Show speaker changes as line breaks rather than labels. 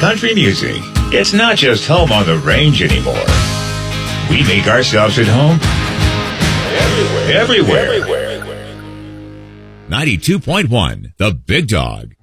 country music. It's not just home on the range anymore. We make ourselves at home everywhere.
92.1, The Big Dog.